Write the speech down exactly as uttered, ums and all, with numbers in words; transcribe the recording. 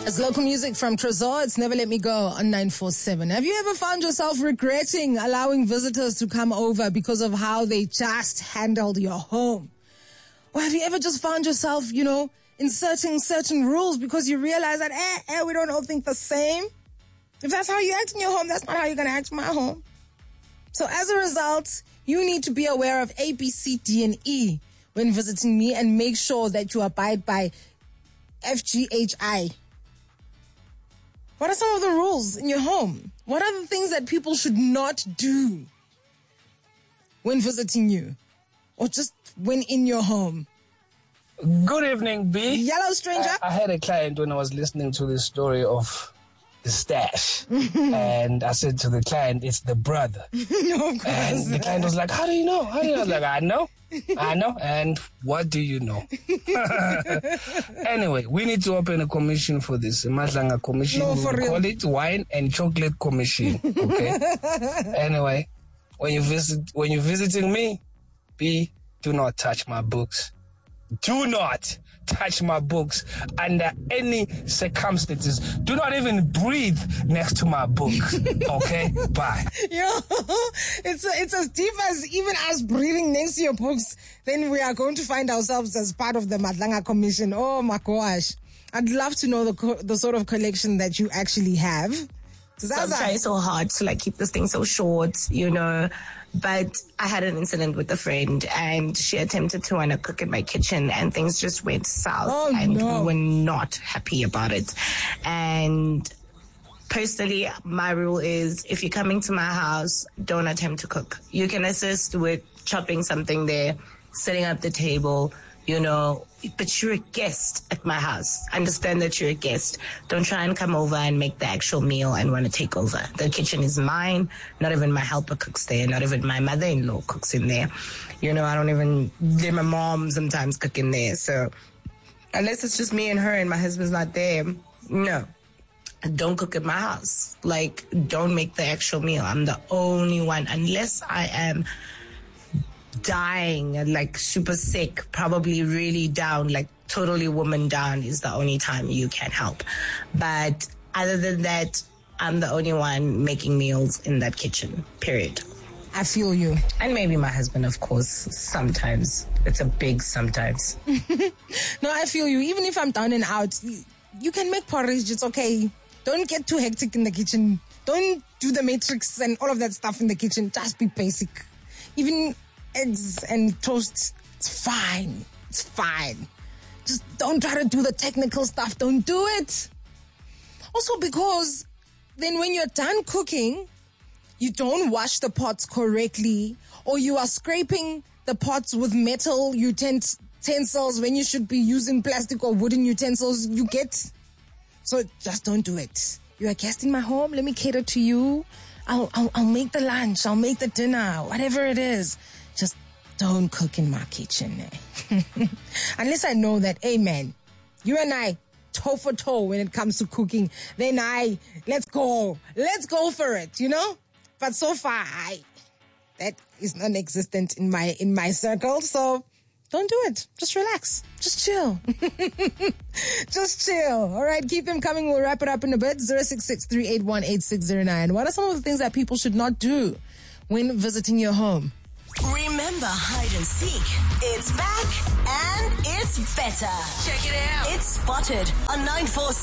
It's local music from Trezor. It's Never Let Me Go on nine four seven. Have you ever found yourself regretting allowing visitors to come over because of how they just handled your home? Or have you ever just found yourself, you know, inserting certain rules because you realize that, eh, eh, we don't all think the same? If that's how you act in your home, that's not how you're going to act in my home. So as a result, you need to be aware of A, B, C, D, and E when visiting me, and make sure that you abide by F G H I. What are some of the rules in your home? What are the things that people should not do when visiting you, or just when in your home? Good evening, B. Yellow stranger. I, I had a client when I was listening to the story of the stash, and I said to the client, "It's the brother." No, of course. And the client was like, "How do you know? How do you know?" I was like, "I know, I know." And what do you know? Anyway, we need to open a commission for this. A Madlanga commission. No, we for real. call it Wine and Chocolate Commission. Okay. Anyway, when you visit, when you're visiting me, B, do not touch my books. Do not touch my books under any circumstances. Do not even breathe next to my book. Okay? Bye. Yo, it's it's as deep as even us breathing next to your books. Then we are going to find ourselves as part of the Madlanga Commission. Oh my gosh. I'd love to know the co- the sort of collection that you actually have. So I'm trying so hard to like keep this thing so short, you know. But I had an incident with a friend, and she attempted to want to cook in my kitchen, and things just went south. Oh, and no. we were not happy about it. And personally, my rule is, if you're coming to my house, don't attempt to cook. You can assist with chopping something there, setting up the table, you know, but you're a guest at my house. Understand that you're a guest. Don't try and come over and make the actual meal and want to take over. The kitchen is mine. Not even my helper cooks there. Not even my mother-in-law cooks in there. You know, I don't even let my mom sometimes cook in there. So unless it's just me and her and my husband's not there, no. Don't cook at my house. Like, don't make the actual meal. I'm the only one, unless I am dying and like super sick, probably really down, like totally woman down, is the only time you can help. But other than that, I'm the only one making meals in that kitchen, period. I feel you. And maybe my husband, of course, sometimes. It's a big sometimes. No, I feel you. Even if I'm down and out, you can make porridge. It's okay. Don't get too hectic in the kitchen. Don't do the matrix and all of that stuff in the kitchen. Just be basic. Even eggs and toast, it's fine. It's fine. Just don't try to do the technical stuff. Don't do it. Also, because then when you're done cooking, you don't wash the pots correctly, or you are scraping the pots with metal utensils when you should be using plastic or wooden utensils. You get... So just don't do it. You're a guest in my home. Let me cater to you. I'll, I'll, I'll make the lunch. I'll make the dinner. Whatever it is. Just don't cook in my kitchen. Eh? Unless I know that, hey man, you and I, toe for toe when it comes to cooking, then I, let's go. Let's go for it, you know? But so far, I, that is non-existent in my, in my circle. So don't do it. Just relax. Just chill. Just chill. All right, keep them coming. We'll wrap it up in a bit. zero six six, three eight one, eight six zero nine. What are some of the things that people should not do when visiting your home? Remember hide and seek. It's back and it's better. Check it out. It's Spotted on nine four seven.